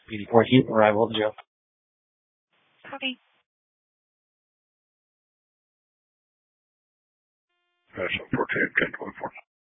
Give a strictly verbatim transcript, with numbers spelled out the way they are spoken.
eighty-four Heat, arrival, Joe. Copy. National fourteen, ten twenty-four.